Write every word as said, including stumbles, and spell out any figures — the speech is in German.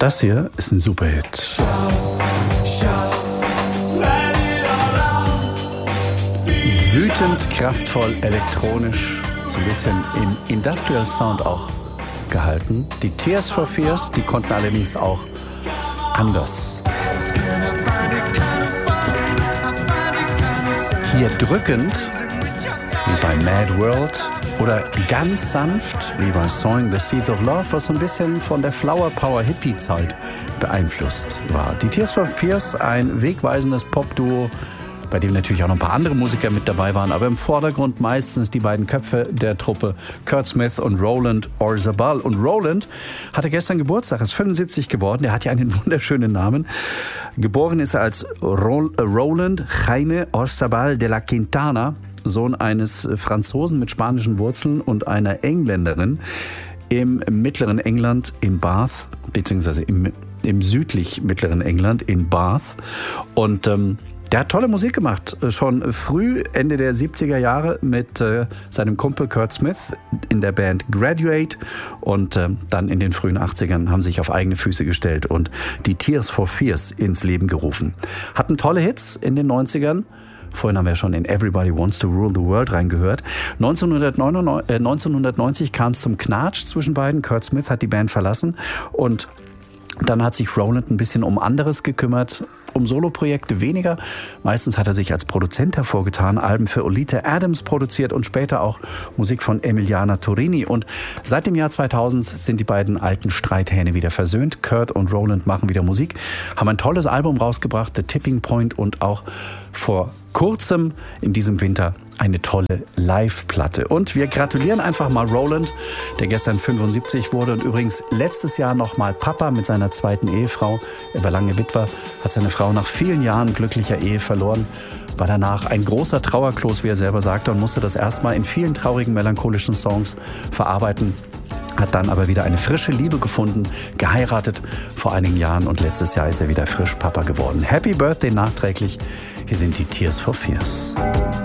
Das hier ist ein Superhit. Wütend, kraftvoll, elektronisch, so ein bisschen im Industrial Sound auch gehalten. Die Tears for Fears, die konnten allerdings auch anders. Hier drückend, wie bei Mad World, oder ganz sanft, wie bei Sowing the Seeds of Love, was so ein bisschen von der Flower Power Hippie-Zeit beeinflusst war. Die Tears for Fears, ein wegweisendes Popduo, bei dem natürlich auch noch ein paar andere Musiker mit dabei waren, aber im Vordergrund meistens die beiden Köpfe der Truppe, Curt Smith und Roland Orzabal. Und Roland hatte gestern Geburtstag, ist fünfundsiebzig geworden, er hat ja einen wunderschönen Namen. Geboren ist er als Roland Jaime Orzabal de la Quintana, Sohn eines Franzosen mit spanischen Wurzeln und einer Engländerin im mittleren England in Bath, beziehungsweise im, im südlich mittleren England in Bath. Und ähm, der hat tolle Musik gemacht, schon früh, Ende der siebziger Jahre mit äh, seinem Kumpel Curt Smith in der Band Graduate, und äh, dann in den frühen achtzigern haben sich auf eigene Füße gestellt und die Tears for Fears ins Leben gerufen. Hatten tolle Hits in den neunzigern. Vorhin haben wir schon in Everybody Wants to Rule the World reingehört. neunzehnhundertneunzig kam es zum Knatsch zwischen beiden. Curt Smith hat die Band verlassen und dann hat sich Roland ein bisschen um anderes gekümmert, um Soloprojekte weniger. Meistens hat er sich als Produzent hervorgetan, Alben für Oleta Adams produziert und später auch Musik von Emiliana Torrini. Und seit dem Jahr zweitausend sind die beiden alten Streithähne wieder versöhnt. Curt und Roland machen wieder Musik, haben ein tolles Album rausgebracht, The Tipping Point, und auch vor kurzem in diesem Winter eine tolle Live-Platte. Und wir gratulieren einfach mal Roland, der gestern fünfundsiebzig wurde und übrigens letztes Jahr noch mal Papa mit seiner zweiten Ehefrau. Er war lange Witwer, hat seine Frau nach vielen Jahren glücklicher Ehe verloren, war danach ein großer Trauerkloß, wie er selber sagte, und musste das erstmal in vielen traurigen, melancholischen Songs verarbeiten. Hat dann aber wieder eine frische Liebe gefunden, geheiratet vor einigen Jahren, und letztes Jahr ist er wieder frisch Papa geworden. Happy Birthday nachträglich. Hier sind die Tears for Fears.